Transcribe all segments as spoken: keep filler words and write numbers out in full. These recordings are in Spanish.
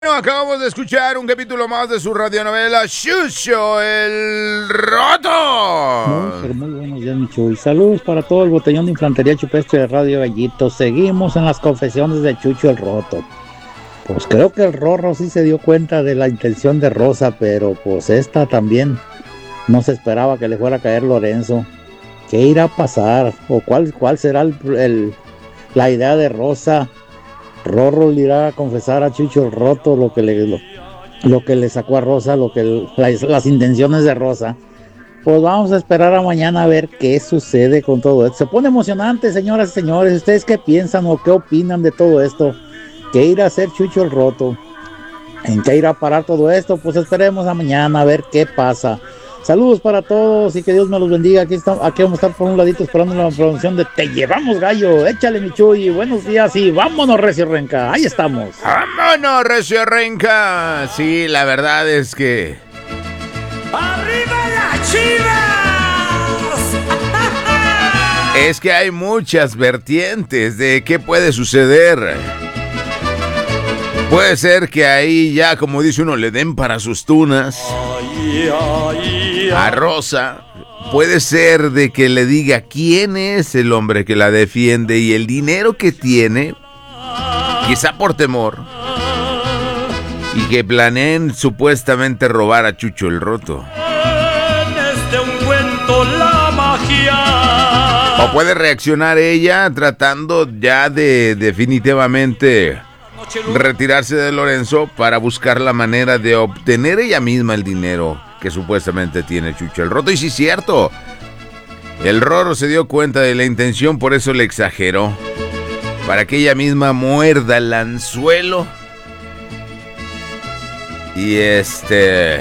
Bueno, acabamos de escuchar un capítulo más de su radionovela Chucho el Roto. Muy, pero muy buenos días, mi Chuy. Saludos para todo el botellón de infantería chupestre de Radio Gallito. Seguimos en las confesiones de Chucho el Roto. Pues creo que el Rorro sí se dio cuenta de la intención de Rosa, pero pues esta también no se esperaba que le fuera a caer Lorenzo. ¿Qué irá a pasar? ¿O cuál, cuál será el, el, la idea de Rosa? Rorro le irá a confesar a Chucho el Roto lo que le, lo, lo que le sacó a Rosa, lo que las, las intenciones de Rosa. Pues vamos a esperar a mañana a ver qué sucede con todo esto. Se pone emocionante, señoras y señores. ¿Ustedes qué piensan o qué opinan de todo esto? ¿Qué irá a hacer Chucho el Roto? ¿En qué irá a parar todo esto? Pues esperemos a mañana a ver qué pasa. Saludos para todos y que Dios me los bendiga. Aquí, estamos, aquí vamos a estar por un ladito esperando la producción de Te Llevamos Gallo. Échale, mi Chuy. Buenos días y vámonos, Recio Renca. Ahí estamos. ¡Vámonos, Recio Renca! Sí, la verdad es que... ¡Arriba las Chivas! Es que hay muchas vertientes de qué puede suceder. Puede ser que ahí ya, como dice uno, le den para sus tunas a Rosa. Puede ser de que le diga quién es el hombre que la defiende y el dinero que tiene, quizá por temor, y que planeen supuestamente robar a Chucho el Roto. Desde un cuento la magia. O puede reaccionar ella tratando ya de definitivamente retirarse de Lorenzo para buscar la manera de obtener ella misma el dinero que supuestamente tiene Chucho el Roto. Y sí es cierto, el Rorro se dio cuenta de la intención, por eso le exageró, para que ella misma muerda el anzuelo y este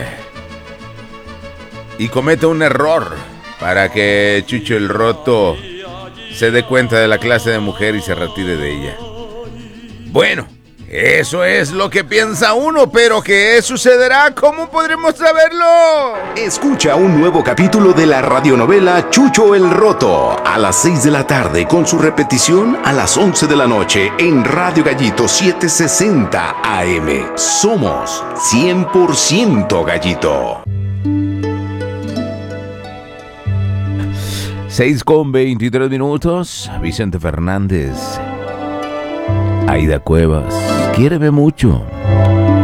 y cometa un error, para que Chucho el Roto se dé cuenta de la clase de mujer y se retire de ella. Bueno, eso es lo que piensa uno, pero ¿qué sucederá? ¿Cómo podremos saberlo? Escucha un nuevo capítulo de la radionovela Chucho el Roto a las seis de la tarde con su repetición a las once de la noche en Radio Gallito setecientos sesenta A M. Somos cien por ciento Gallito. seis con veintitrés minutos. Vicente Fernández, Aida Cuevas, quiéreme mucho.